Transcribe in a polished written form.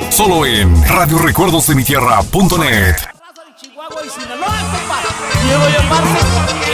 Solo en radiorecuerdosdemitierra.net. Chihuahua y Sinaloa, compadre. Quiero llamarse